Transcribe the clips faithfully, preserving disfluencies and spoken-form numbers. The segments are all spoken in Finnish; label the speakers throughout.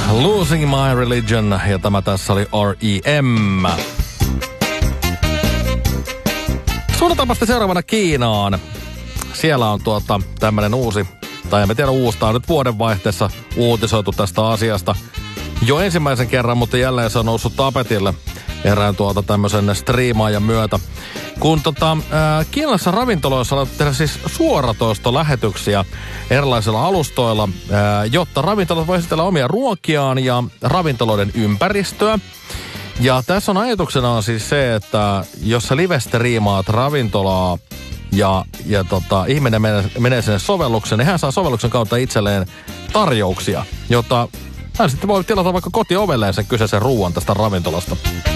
Speaker 1: Losing My Religion, ja tämä tässä oli R E M. Suunnataanpa sitten seuraavana Kiinaan. Siellä on tuota tämmönen uusi, tai en tiedä uusta, on nyt vuodenvaihteessa uutisoitu tästä asiasta jo ensimmäisen kerran, mutta jälleen se on noussut tapetille erään tuota tämmöisen striimaajan myötä. Kun tota, äh, kiinalaisissa ravintoloissa on tehdä siis suoratoistolähetyksiä erilaisilla alustoilla, äh, jotta ravintolat voi esitellä omia ruokiaan ja ravintoloiden ympäristöä. Ja tässä on ajatuksena on siis se, että jos sä live-striimaat ravintolaa ja, ja tota, ihminen menee, menee sinne sovellukseen, niin hän saa sovelluksen kautta itselleen tarjouksia, jotta hän sitten voi tilata vaikka kotiovelleen sen kyseisen ruuan tästä ravintolasta.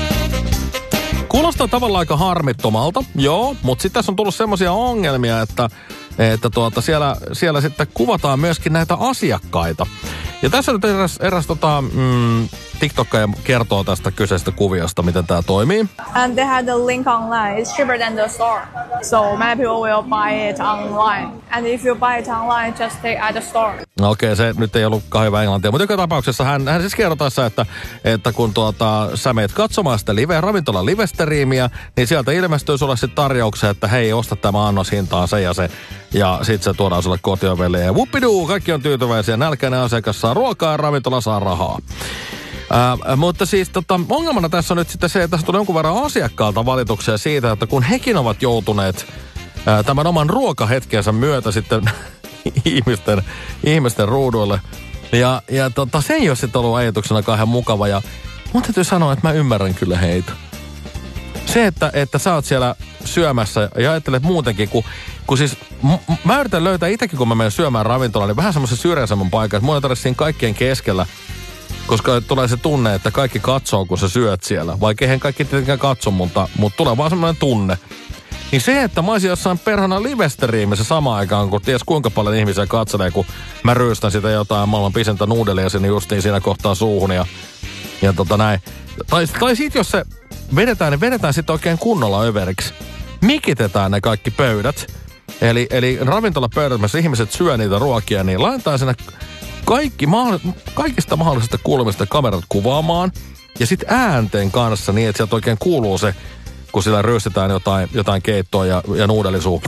Speaker 1: Kuulostaa tavallaan aika harmittomalta, joo, mutta sitten tässä on tullut semmoisia ongelmia, että, että tuota, siellä, siellä sitten kuvataan myöskin näitä asiakkaita. Ja tässä nyt eräs, eräs tota, mm, TikTokkaaja kertoo tästä kyseisestä kuviosta, miten tämä toimii.
Speaker 2: And they had the link online. It's cheaper than the store. So many people will buy it online. And if you buy it online, just take at the store.
Speaker 1: No okei, okay, se nyt ei ollut hyvä englantia, mutta joka tapauksessa hän, hän siis kertoo tässä, että, että kun tuota, sä meet katsomaan sitä live, ravintolan live-striimiä, niin sieltä ilmestyy sulle sitten tarjouksia, että hei, osta tämä annos hintaan se ja se. Ja sit se tuodaan sulle kotiovelle ja whoopidoo, kaikki on tyytyväisiä, nälkäinen asiakas saa ruokaa ja ravintola saa rahaa. Ää, mutta siis tota, ongelmana tässä on nyt sitten se, että tässä tulee jonkun verran asiakkaalta valituksia siitä, että kun hekin ovat joutuneet ää, tämän oman ruokahetkensä myötä sitten ihmisten, ihmisten ruuduille. Ja, ja tota, se ei ole sitten ollut ajatuksena kauhean mukava ja mun täytyy sanoa, että mä ymmärrän kyllä heitä. Se, että, että sä oot siellä syömässä ja ajattelet muutenkin, kun, kun siis m- mä yritän löytää itsekin, kun mä menen syömään ravintolaan, niin vähän semmoisen syrjäisemmän paikan, että mua ei tarvitse siinä kaikkien keskellä, koska tulee se tunne, että kaikki katsoo, kun sä syöt siellä. Vaikka eihän kaikki tietenkään katso, mutta, mutta tulee vaan semmoinen tunne. Niin se, että mä olisin jossain perhana live-striimissä samaan aikaan, kun ties kuinka paljon ihmisiä katselee, kun mä ryystän sitä jotain maailman pisintä nuudelia sinne justiin siinä kohtaa suuhun ja, ja tota näin. Tai, tai sit jos se vedetään, niin vedetään sitten oikein kunnolla överiksi. Mikitetään ne kaikki pöydät. Eli, eli ravintolapöydät, missä ihmiset syö niitä ruokia, niin laitetaan sinne kaikki, kaikista mahdollisista kulmista kamerat kuvaamaan. Ja sitten äänten kanssa niin, että sieltä oikein kuuluu se, kun sillä ryystetään jotain, jotain keittoa ja, ja nuudelisuu.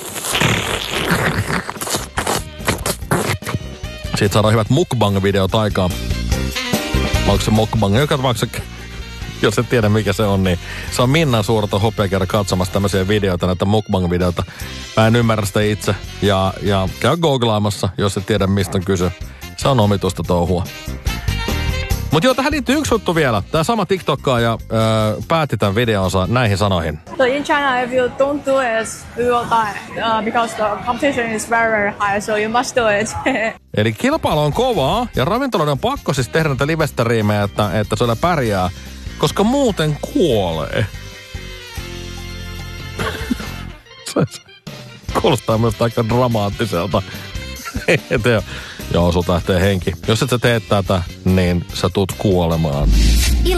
Speaker 1: Siitä saadaan hyvät mukbang-videot aikaan. Onko se mukbang? Joka tapauksessa, jos et tiedä mikä se on, niin se on Minnan suurta hopea käydä katsomassa tämmöisiä videoita, näitä mukbang-videoita. Mä en ymmärrä sitä itse. Ja, ja käy googlaamassa, jos et tiedä mistä on kyse. Se on omituista touhua. Mutta joo, tähän liittyy yksi juttu vielä. Tämä sama TikTokkaaja öö, päätti tämän videonsa näihin sanoihin.
Speaker 2: So in China, if you don't do it, you will die. Uh, because the competition is very, very high, so you must do it.
Speaker 1: Eli kilpailu on kovaa, ja ravintoloiden on pakko siis tehdä näitä live-striimejä, että, että se pärjää, koska muuten kuolee. Kuulostaa myös aika dramaattiselta. Joo, sulta lähtee henki. Jos et sä teet tätä, niin sä tuut kuolemaan.